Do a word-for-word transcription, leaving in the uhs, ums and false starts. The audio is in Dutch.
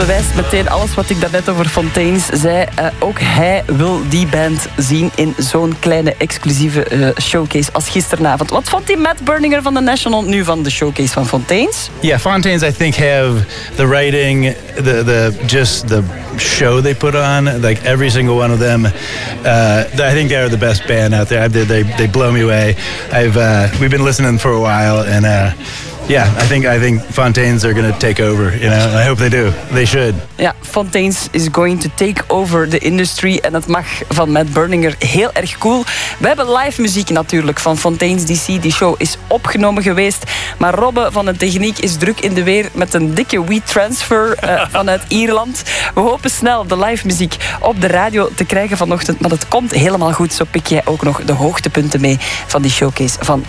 bewijst meteen alles wat ik daarnet over Fontaines zei. Uh, ook hij wil die band zien in zo'n kleine exclusieve uh, showcase als gisteravond. Wat vond die Matt Berninger van The National nu van de showcase van Fontaines? Yeah, Fontaines I think have the writing, the the just the show they put on, like every single one of them. Uh, I think they're the best band out there. They they, they blow me away. I've uh, we've been listening for a while, and uh, yeah, I think I think Fontaines are going to take over. You know, I hope they do. They should. Ja, Fontaines is going to take over the industry. En dat mag van Matt Berninger heel erg cool. We hebben live muziek natuurlijk van Fontaines D C. Die show is opgenomen geweest. Maar Robbe van de techniek is druk in de weer met een dikke WeTransfer uh, vanuit Ierland. We hopen snel de live muziek op de radio te krijgen vanochtend. Maar dat komt helemaal goed. Zo pik jij ook nog de hoogtepunten mee van die showcase van